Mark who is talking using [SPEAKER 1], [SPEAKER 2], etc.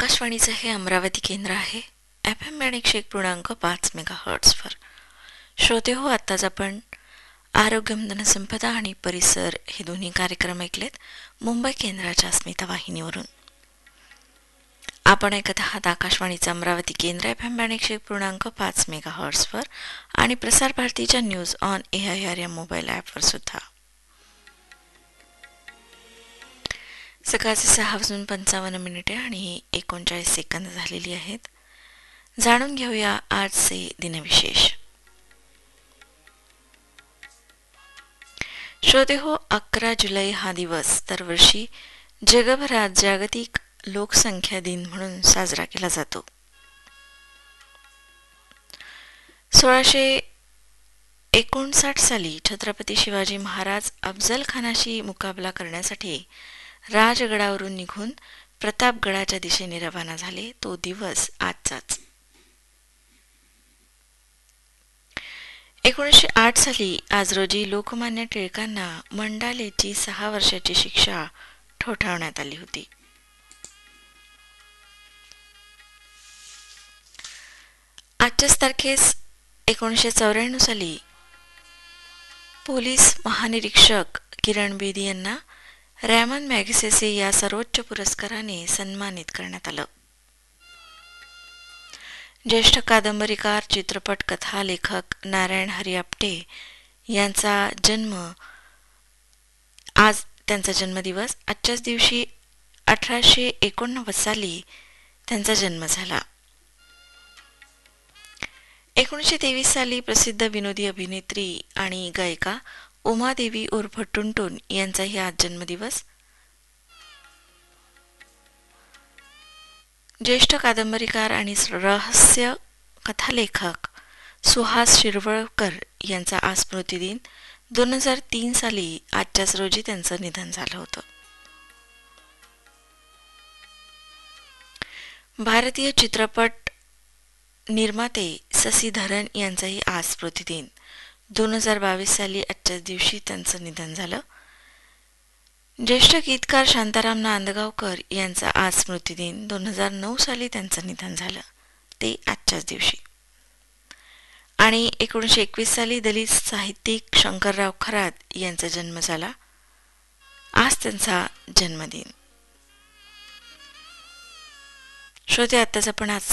[SPEAKER 1] आकाशवाणीचं हे अमरावती केंद्र आहे. FM 101.5 मेगाहर्ट्झवर. श्रोते हो, आत्ताच आपण आरोग्य, धनसंपदा आणि परिसर हे दोन्ही कार्यक्रम ऐकलेत मुंबई केंद्राच्या अस्मिता वाहिनीवरून. आपण ऐकत आहात आकाशवाणीचं अमरावती केंद्र FM 101.5 मेगाहर्ट्झवर आणि प्रसार भारतीच्या न्यूज ऑन AIR या मोबाईल ॲपवर सुद्धा. सकाळचे 6:55 आणि 39 सेकंद झालेली आहेत. जाणून घेऊया आजचे दिनविशेष. श्रोते हो, 11 जुलै हा दिवस दरवर्षी जगभरात जागतिक लोकसंख्या दिन म्हणून साजरा केला जातो. 1659 साली छत्रपती शिवाजी महाराज अफजल खानाशी मुकाबला करण्यासाठी राजगडावरून निघून प्रतापगडाच्या दिशेने रवाना झाले. तो दिवस आजचाच. 1908 साली आज रोजी लोकमान्य टिळकांना मंडालेची 6 वर्षाची शिक्षा ठोठावण्यात आली होती. आजच्याच तारखेस 1994 साली पोलीस महानिरीक्षक किरण बेदी यांना रॅमन मॅगसेसे या सर्वोच्च पुरस्काराने सन्मानित करण्यात आलं. ज्येष्ठ कादंबरीकार, चित्रपट कथा लेखक नारायण हरी आपटे यांचा जन्म आज त्यांचा जन्मदिवस. आजच्याच दिवशी 1889 साली त्यांचा जन्म झाला. 1923 साली प्रसिद्ध विनोदी अभिनेत्री आणि गायिका उमादेवी उर्फ टुनटुन यांचाही आज जन्मदिवस. ज्येष्ठ कादंबरीकार आणि रहस्य कथालेखक सुहास शिरवळकर यांचा आज स्मृतिदिन. 2003 साली आजच्याच रोजी त्यांचं निधन झालं होतं. भारतीय चित्रपट निर्माते शशिधरन यांचाही आज स्मृतिदिन. 2022 साली आजच्याच दिवशी त्यांचं निधन झालं. ज्येष्ठ गीतकार शांताराम नांदगावकर यांचा आज स्मृतिदिन. 2009 साली त्यांचं निधन झालं, ते आजच्याच दिवशी. आणि 1921 साली दलित साहित्यिक शंकरराव खरात यांचा जन्म झाला. आज त्यांचा जन्मदिन. श्रोते, आत्ताच आपण आज